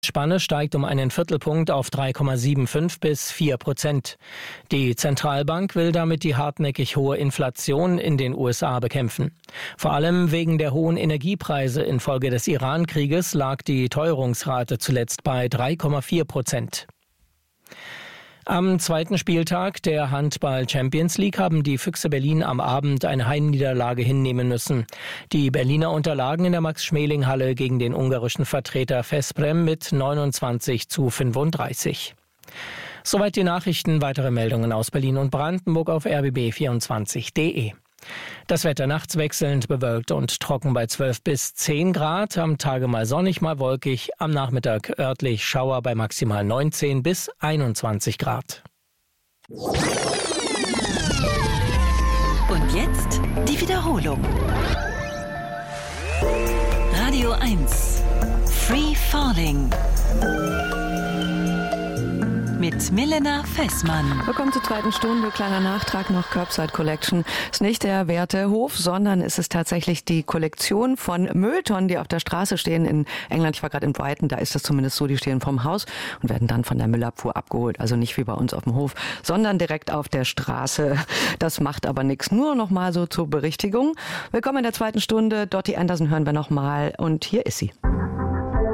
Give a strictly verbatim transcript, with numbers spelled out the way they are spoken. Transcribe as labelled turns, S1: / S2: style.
S1: Spanne steigt um einen Viertelpunkt auf drei Komma fünfundsiebzig bis vier Prozent. Die Zentralbank will damit die hartnäckig hohe Inflation in den U S A bekämpfen. Vor allem wegen der hohen Energiepreise infolge des Iran-Krieges lag die Teuerungsrate zuletzt bei drei Komma vier Prozent. Am zweiten Spieltag der Handball-Champions League haben die Füchse Berlin am Abend eine Heimniederlage hinnehmen müssen. Die Berliner unterlagen in der Max-Schmeling-Halle gegen den ungarischen Vertreter Veszprém mit neunundzwanzig zu fünfunddreißig. Soweit die Nachrichten. Weitere Meldungen aus Berlin und Brandenburg auf r b b vierundzwanzig punkt d e. Das Wetter nachts wechselnd bewölkt und trocken bei zwölf bis zehn Grad. Am Tage mal sonnig, mal wolkig. Am Nachmittag örtlich Schauer bei maximal neunzehn bis einundzwanzig Grad.
S2: Und jetzt die Wiederholung. Radio eins. Free Falling. Mit Milena Fessmann.
S3: Willkommen zur zweiten Stunde. Kleiner Nachtrag noch, Curbside Collection. Ist nicht der Wertehof, sondern es ist tatsächlich die Kollektion von Mülltonnen, die auf der Straße stehen in England. Ich war gerade in Brighton, da ist das zumindest so, die stehen vorm Haus und werden dann von der Müllabfuhr abgeholt. Also nicht wie bei uns auf dem Hof, sondern direkt auf der Straße. Das macht aber nichts. Nur noch mal so zur Berichtigung. Willkommen in der zweiten Stunde. Dottie Anderson hören wir noch mal und hier ist sie.